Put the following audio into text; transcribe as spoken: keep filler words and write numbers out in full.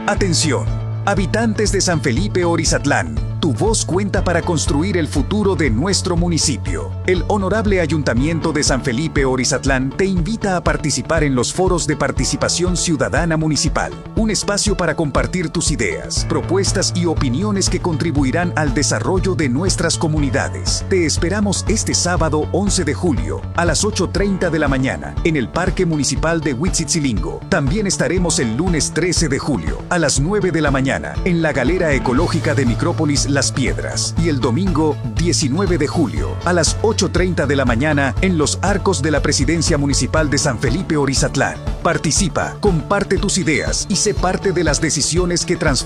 Atención, habitantes de San Felipe Orizatlán. Tu voz cuenta para construir el futuro de nuestro municipio. El Honorable Ayuntamiento de San Felipe Orizatlán te invita a participar en los foros de participación ciudadana municipal, un espacio para compartir tus ideas, propuestas y opiniones que contribuirán al desarrollo de nuestras comunidades. Te esperamos este sábado once de julio a las ocho treinta de la mañana en el Parque Municipal de Huitzitzilingo. También estaremos el lunes trece de julio a las nueve de la mañana en la Galera Ecológica de Micrópolis Las Piedras y el domingo diecinueve de julio a las ocho treinta de la mañana en los arcos de la Presidencia Municipal de San Felipe Orizatlán. Participa, comparte tus ideas y sé parte de las decisiones que transforman